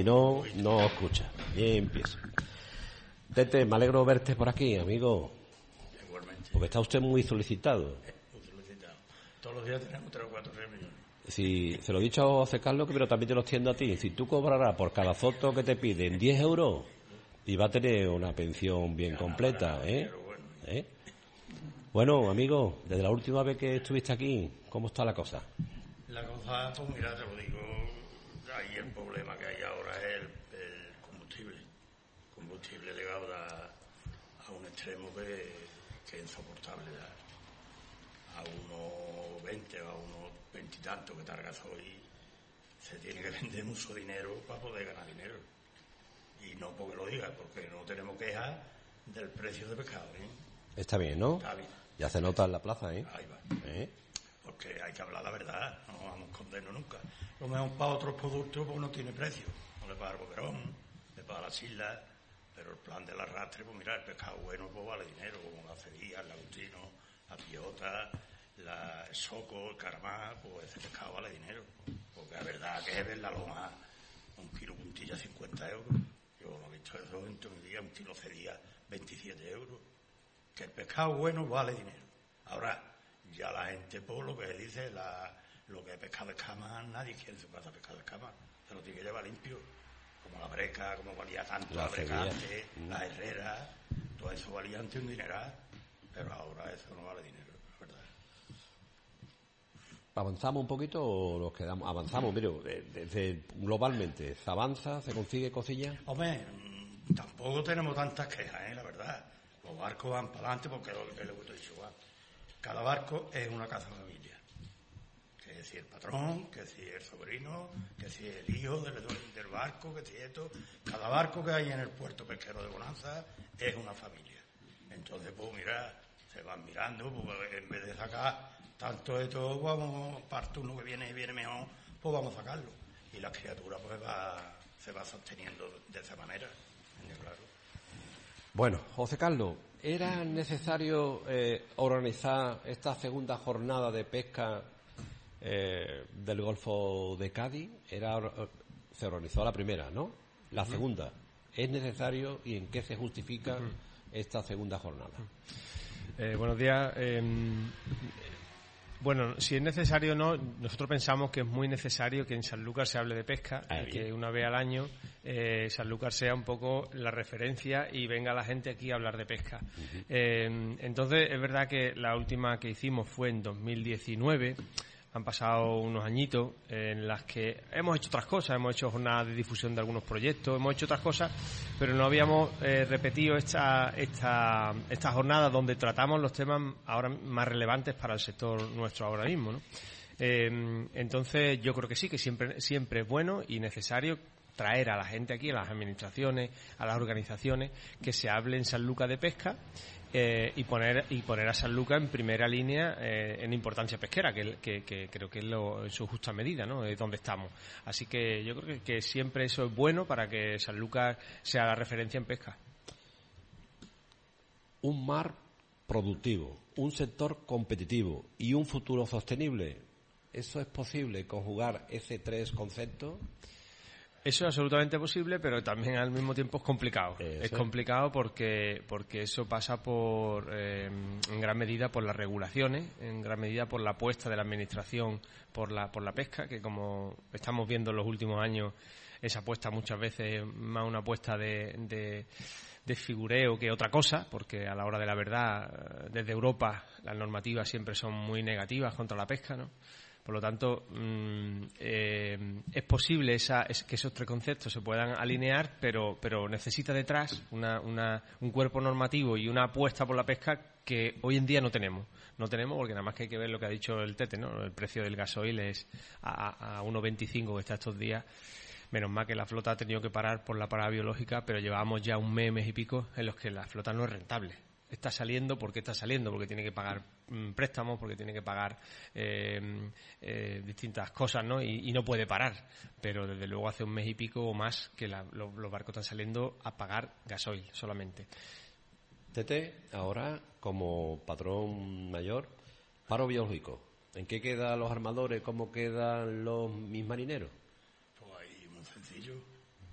no, no escucha. Bien empiezo. Tete, me alegro verte por aquí, amigo. Igualmente. Porque está usted muy solicitado. Muy solicitado. Todos los días tenemos 3 o 4 reuniones. Si se lo he dicho a José Carlos, pero también te lo extiendo a ti. Si tú cobrarás por cada foto que te piden 10 euros, y va a tener una pensión bien completa, ¿eh? ¿Eh? Bueno, amigo, desde la última vez que estuviste aquí, ¿cómo está la cosa? La cosa, pues mira, te lo digo, ahí el problema que hay ahora es el combustible. El combustible llegado a un extremo que es insoportable. A unos 20 o a unos 20 y tanto que está el gasoil, se tiene que vender mucho dinero para poder ganar dinero. Y no porque lo diga, porque no tenemos quejas del precio de pescado, ¿eh? Está bien, ¿no? Está bien. Ya se nota en la plaza, ¿eh? Ahí va. ¿Eh? Porque hay que hablar la verdad, no vamos a escondernos nunca. Lo mejor para otros productos pues no tiene precio. No le paga el boquerón, le paga las islas, pero el plan del arrastre, pues mira, el pescado bueno pues vale dinero, como la cedilla, el lagutino, la piota, el soco, el caramá, pues ese pescado vale dinero. Porque la verdad que es ver la loma, un kilo puntilla 50 euros. Yo no he visto eso en todo mi día, un kilo cedilla 27 euros. Que el pescado bueno vale dinero. Ahora, ya la gente, por lo que dice, lo que es pescado de escama, nadie quiere en su casa pescado de escama. Se lo tiene que llevar limpio. Como la breca, como valía tanto la breca antes, la herrera, todo eso valía antes un dineral. Pero ahora eso no vale dinero, es verdad. ¿Avanzamos un poquito o nos quedamos? Avanzamos, mire, desde globalmente, ¿se avanza? ¿Se consigue cosillas? Hombre, tampoco tenemos tantas quejas, la verdad. Los barcos van para adelante porque es lo que te he dicho antes. Cada barco es una casa de familia. Que si el patrón, que si el sobrino, que si el hijo del barco, que si esto. Cada barco que hay en el puerto pesquero de Bonanza es una familia. Entonces, pues mira, se van mirando, pues en vez de sacar tanto de todo, vamos, parto uno que viene mejor, pues vamos a sacarlo. Y la criatura pues se va sosteniendo de esa manera, claro. Bueno, José Carlos, ¿era necesario organizar esta segunda jornada de pesca del Golfo de Cádiz? Se organizó la primera, ¿no? La segunda. ¿Es necesario y en qué se justifica esta segunda jornada? Buenos días. Bueno, si es necesario o no, nosotros pensamos que es muy necesario que en Sanlúcar se hable de pesca y que una vez al año Sanlúcar sea un poco la referencia y venga la gente aquí a hablar de pesca. Entonces, es verdad que la última que hicimos fue en 2019. Han pasado unos añitos en las que hemos hecho otras cosas, hemos hecho jornadas de difusión de algunos proyectos, hemos hecho otras cosas, pero no habíamos repetido esta jornada donde tratamos los temas ahora más relevantes para el sector nuestro ahora mismo, ¿no? Entonces yo creo que sí, que siempre es bueno y necesario traer a la gente aquí, a las administraciones, a las organizaciones, que se hable en Sanlúcar de pesca y poner a Sanlúcar en primera línea en importancia pesquera, que creo que es en su justa medida, ¿no? Es donde estamos. Así que yo creo que siempre eso es bueno para que Sanlúcar sea la referencia en pesca. Un mar productivo, un sector competitivo y un futuro sostenible. ¿Eso es posible, conjugar ese tres conceptos? Eso es absolutamente posible, pero también al mismo tiempo es complicado. Es complicado porque eso pasa en gran medida por las regulaciones, en gran medida por la apuesta de la administración por la pesca, que como estamos viendo en los últimos años, esa apuesta muchas veces es más una apuesta de figureo que otra cosa, porque a la hora de la verdad, desde Europa, las normativas siempre son muy negativas contra la pesca, ¿no? Por lo tanto, es posible que esos tres conceptos se puedan alinear, pero necesita detrás un cuerpo normativo y una apuesta por la pesca que hoy en día no tenemos. No tenemos porque nada más que hay que ver lo que ha dicho el Tete, ¿no? El precio del gasoil es a 1,25 que está estos días. Menos mal que la flota ha tenido que parar por la parada biológica, pero llevábamos ya un mes y pico en los que la flota no es rentable. Está saliendo, ¿por qué está saliendo? Porque tiene que pagar préstamos, porque tiene que pagar distintas cosas, ¿no? Y no puede parar. Pero desde luego hace un mes y pico o más que los barcos están saliendo a pagar gasoil solamente. Tete, ahora como patrón mayor, paro biológico. ¿En qué quedan los armadores? ¿Cómo quedan mis marineros? Pues ahí muy sencillo.